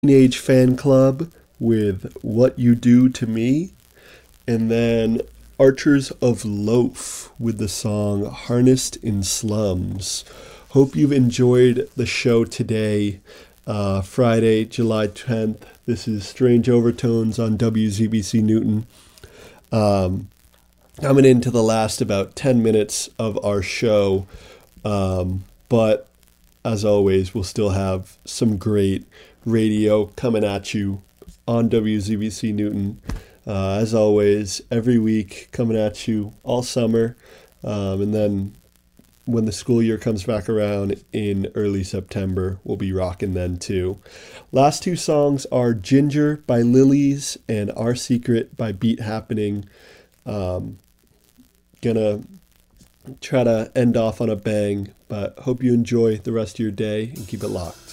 Teenage Fan Club with What You Do to Me, and then Archers of Loaf with the song Harnessed in Slums. Hope you've enjoyed the show today, Friday, July 10th. This is Strange Overtones on WZBC Newton. Coming into the last about 10 minutes of our show, but as always, we'll still have some great radio coming at you on WZBC Newton. As always, every week coming at you all summer. And then when the school year comes back around in early September, we'll be rocking then too. Last two songs are Ginger by Lilies and Our Secret by Beat Happening. Gonna try to end off on a bang, but hope you enjoy the rest of your day and keep it locked.